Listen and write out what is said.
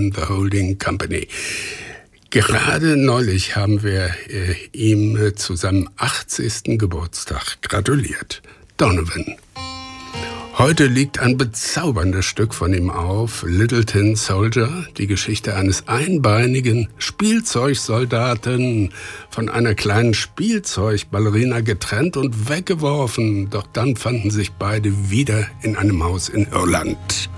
and the Holding Company. Gerade neulich haben wir ihm zu seinem 80. Geburtstag gratuliert. Donovan. Heute liegt ein bezauberndes Stück von ihm auf, Little Tin Soldier, die Geschichte eines einbeinigen Spielzeugsoldaten, von einer kleinen Spielzeugballerina getrennt und weggeworfen. Doch dann fanden sich beide wieder in einem Haus in Irland.